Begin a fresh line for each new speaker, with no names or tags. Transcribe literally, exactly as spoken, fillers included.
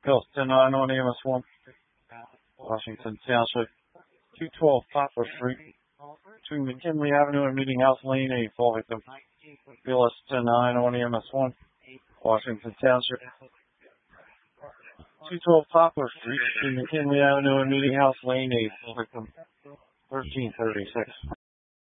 Pilston nine on M S one, Washington Township, two twelve Poplar Street, between McKinley Avenue and Meeting House Lane, a fall victim. Pilston nine on M S one, Washington Township, two twelve Poplar Street, between McKinley Avenue and Meeting House Lane, a fall victim. thirteen thirty-six.